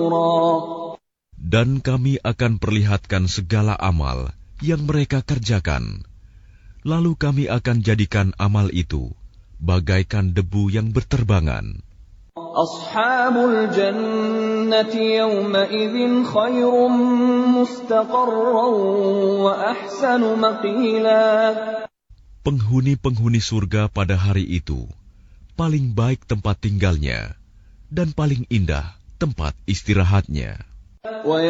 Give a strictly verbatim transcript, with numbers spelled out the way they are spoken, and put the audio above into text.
Dan kami akan perlihatkan segala amal yang mereka kerjakan. Lalu kami akan jadikan amal itu bagaikan debu yang berterbangan. Ashabul jannati yawma'idhin khairum mustaqarran wa ahsanu maqila. Penghuni-penghuni surga pada hari itu paling baik tempat tinggalnya dan paling indah tempat istirahatnya.